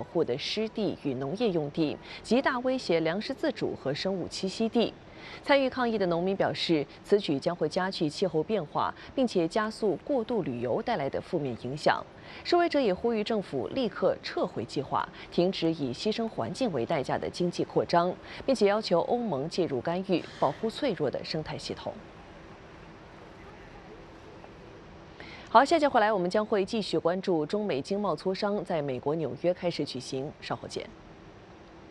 保护的湿地与农业用地，极大威胁粮食自主和生物栖息地。参与抗议的农民表示，此举将会加剧气候变化，并且加速过度旅游带来的负面影响。示威者也呼吁政府立刻撤回计划，停止以牺牲环境为代价的经济扩张，并且要求欧盟介入干预，保护脆弱的生态系统。好，下节回来我们将会继续关注中美经贸磋商在美国纽约开始举行，稍后见。